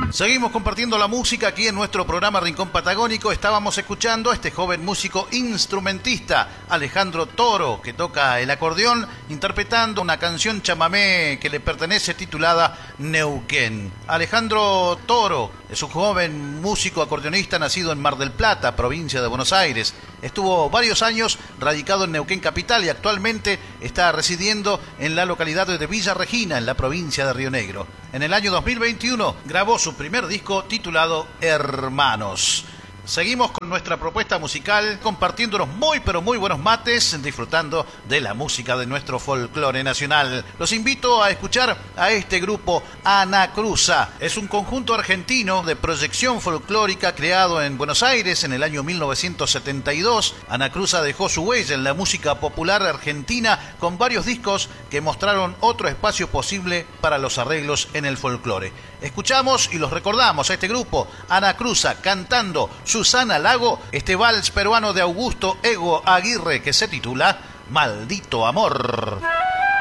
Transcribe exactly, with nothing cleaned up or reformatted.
Seguimos compartiendo la música aquí en nuestro programa Rincón Patagónico. Estábamos escuchando a este joven músico instrumentista, Alejandro Toro, que toca el acordeón interpretando una canción chamamé que le pertenece titulada Neuquén. Alejandro Toro es un joven músico acordeonista nacido en Mar del Plata, provincia de Buenos Aires. Estuvo varios años radicado en Neuquén capital y actualmente está residiendo en la localidad de Villa Regina, en la provincia de Río Negro. En el año dos mil veintiuno grabó su primer disco titulado Hermanos. Seguimos con nuestra propuesta musical, compartiendo unos muy pero muy buenos mates, disfrutando de la música de nuestro folclore nacional. Los invito a escuchar a este grupo Anacruza. Es un conjunto argentino de proyección folclórica creado en Buenos Aires en el año mil novecientos setenta y dos. Anacruza dejó su huella en la música popular argentina con varios discos que mostraron otro espacio posible para los arreglos en el folclore. Escuchamos y los recordamos a este grupo, Anacruza, cantando Susana Lago, este vals peruano de Augusto Ego Aguirre que se titula Maldito Amor.